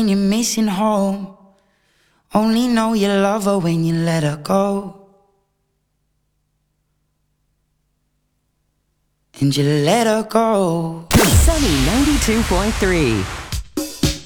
You're missing home. Only know you love her when you let her go. And you let her go. Sunny 92.3.